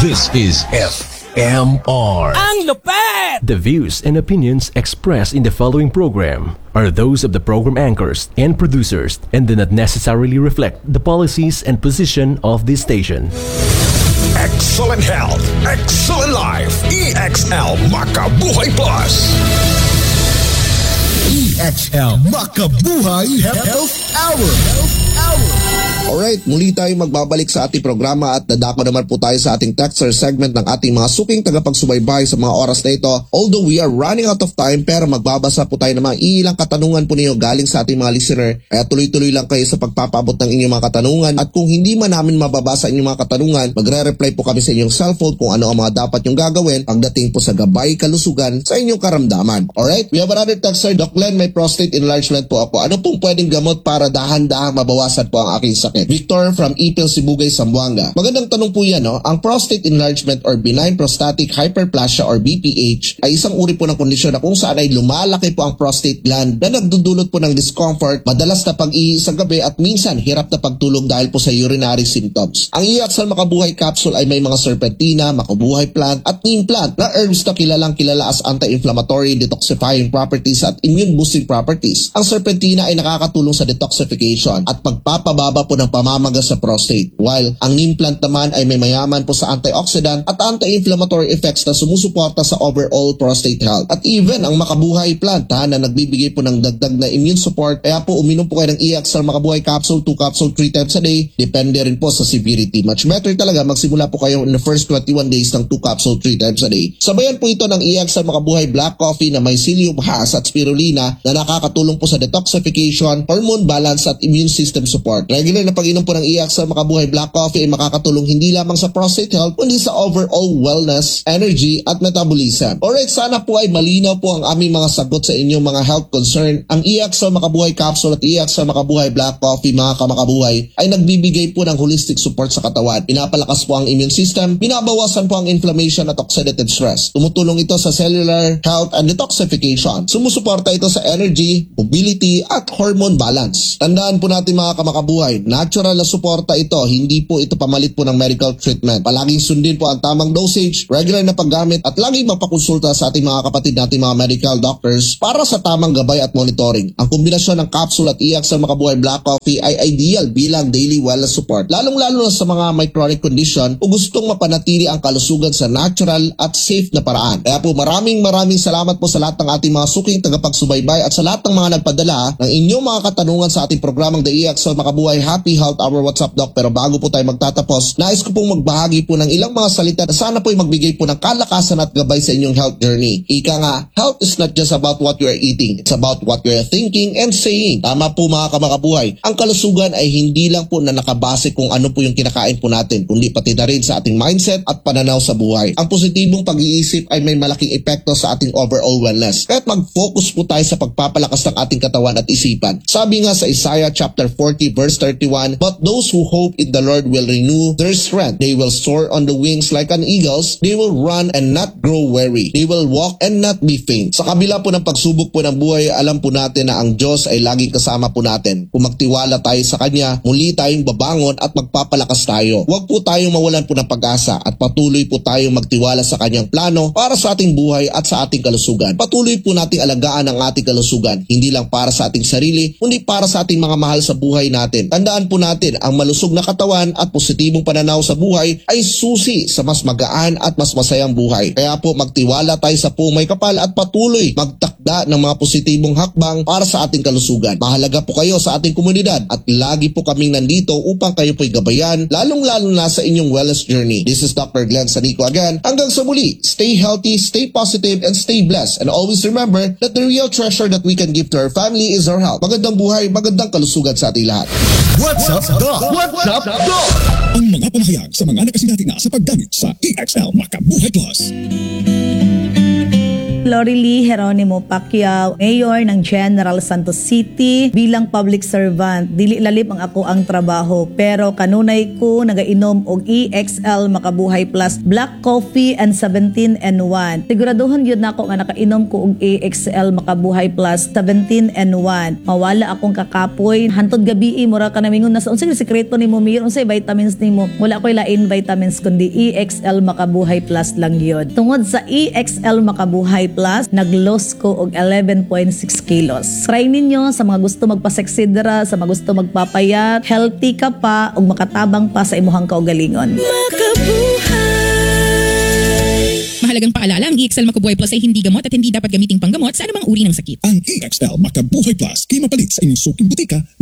This is FMR. Ang lupet! The views and opinions expressed in the following program are those of the program anchors and producers and do not necessarily reflect the policies and position of this station. Excellent health, excellent life. EXL Makabuhay Plus. EXL Makabuhay Health Hour. Alright, muli tayo magbabalik sa ating programa at dadako naman po tayo sa ating texter segment ng ating mga suking tagapagsubaybay sa mga oras na ito. Although we are running out of time, pero magbabasa po tayo ng mga ilang katanungan po ninyo galing sa ating mga listener. Kaya tuloy-tuloy lang kayo sa pagpapaabot ng inyong mga katanungan. At kung hindi man namin mababasa inyong mga katanungan, magre-reply po kami sa inyong cellphone kung ano ang mga dapat nyong gagawin pagdating po sa gabay kalusugan sa inyong karamdaman. Alright, we have another texter. Doc Len, may prostate enlargement po ako. Ano pong pwedeng gamot para dahan-dahang mabawasan po ang aking sakit? Victor from Ipil, Sibugay, Zamboanga. Magandang tanong po yan, no? Ang prostate enlargement or benign prostatic hyperplasia or BPH ay isang uri po ng kondisyon na kung saan ay lumalaki po ang prostate gland na nagdudulot po ng discomfort, madalas na pag-ihi sa gabi at minsan hirap na pagtulog dahil po sa urinary symptoms. Ang EXL Makabuhay capsule ay may mga serpentina, makabuhay plant at neem plant na herbs na kilalang kilala as anti-inflammatory, detoxifying properties at immune boosting properties. Ang serpentina ay nakakatulong sa detoxification at pagpapababa po ng pamamaga sa prostate, while ang neem plant naman ay may mayaman po sa antioxidant at anti-inflammatory effects na sumusuporta sa overall prostate health. At even ang makabuhay plant na nagbibigay po ng dagdag na immune support, kaya po uminom po kayo ng EXL Makabuhay capsule, 2 capsule 3 times a day, depende rin po sa severity. Much better talaga magsimula po kayo in the first 21 days ng 2 capsule 3 times a day. Sabayan po ito ng EXL Makabuhay black coffee na may psyllium husk at spirulina na nakakatulong po sa detoxification, hormone balance at immune system support. Regular na pag-inom po ng EXL Makabuhay black coffee ay makakatulong hindi lamang sa prostate health kundi sa overall wellness, energy at metabolism. Alright, sana po ay malinaw po ang aming mga sagot sa inyong mga health concern. Ang EXL Makabuhay capsule at EXL Makabuhay black coffee, mga kamakabuhay, ay nagbibigay po ng holistic support sa katawan. Pinapalakas po ang immune system, binabawasan po ang inflammation at oxidative stress. Tumutulong ito sa cellular health and detoxification. Sumusuporta ito sa energy, mobility at hormone balance. Tandaan po natin mga kamakabuhay, natural na suporta ito, hindi po ito pamalit po ng medical treatment. Palaging sundin po ang tamang dosage, regular na paggamit at laging magpakonsulta sa ating mga kapatid nating mga medical doctors para sa tamang gabay at monitoring. Ang kombinasyon ng capsule at EXL Makabuhay black coffee ay ideal bilang daily wellness support, lalong-lalo na sa mga may chronic condition o gustong mapanatili ang kalusugan sa natural at safe na paraan. Kaya po maraming salamat po sa lahat ng ating mga suking tagapagsubaybay at sa lahat ng mga nagpadala ng inyong mga katanungan sa ating programang The EXL Makabuhay Happy Health Hour. What's up, Doc? Pero bago po tayo magtatapos, nais ko pong magbahagi po ng ilang mga salita na sana po ay magbigay po ng kalakasan at gabay sa inyong health journey. Ika nga, health is not just about what you are eating. It's about what you are thinking and saying. Tama po mga kamakabuhay. Ang kalusugan ay hindi lang po na nakabase kung ano po yung kinakain po natin, kundi pati na rin sa ating mindset at pananaw sa buhay. Ang positibong pag-iisip ay may malaking epekto sa ating overall wellness. Kaya't mag-focus po tayo sa pagpapalakas ng ating katawan at isipan. Sabi nga sa Isaiah chapter 40 verse 31, "But those who hope in the Lord will renew their strength. They will soar on the wings like an eagles. They will run and not grow weary. They will walk and not be faint." Sa kabila po ng pagsubok po ng buhay, alam po natin na ang Diyos ay laging kasama po natin. Kung magtiwala tayo sa Kanya, muli tayong babangon at magpapalakas tayo. Huwag po tayong mawalan po ng pag-asa at patuloy po tayong magtiwala sa Kanyang plano para sa ating buhay at sa ating kalusugan. Patuloy po nating alagaan ang ating kalusugan, hindi lang para sa ating sarili, kundi para sa ating mga mahal sa buhay natin. Tandaan po natin, ang malusog na katawan at positibong pananaw sa buhay ay susi sa mas magaan at mas masayang buhay. Kaya po magtiwala tayo sa Pumay Kapal at patuloy magtakda ng mga positibong hakbang para sa ating kalusugan. Mahalaga po kayo sa ating komunidad at lagi po kaming nandito upang kayo po'y gabayan, lalong-lalo na sa inyong wellness journey. This is Dr. Glenn Sanico again. Hanggang sa muli, stay healthy, stay positive, and stay blessed. And always remember that the real treasure that we can give to our family is our health. Magandang buhay, magandang kalusugan sa ating lahat. What's up, Doc? What's up, Doc? Ang mga panahayag sa mga nakasinati na sa paggamit sa EXL Makabuhay Plus. Lorely Geronimo Pacquiao, Mayor ng General Santos City. Bilang public servant, dili lalip ang ako ang trabaho, pero kanunay ko nagainom og EXL Makabuhay Plus Black Coffee and 17-in-1. Siguraduhon yun na ako nga nakainom ko og EXL Makabuhay Plus 17-in-1. Mawala akong kakapoy. Hantod gabi mura ka namingon na sa unsay sekreto nimo Mir, unsay vitamins nimo. Wala ko'y lain vitamins kundi EXL Makabuhay Plus lang yun. Tungod sa EXL Makabuhay Plus, nag-loss ko og 11.6 kilos. Try ninyo sa mga gusto magpaseksidra, sa mga gusto magpapayat, healthy ka pa ug makatabang pa sa imuhang kaugalingon. Mahalagang paalala, ang EXL Makabuhay Plus ay hindi gamot at hindi dapat gamiting panggamot sa anumang uri ng sakit. Ang EXL Makabuhay Plus, kay mapalit sa inyong suking butika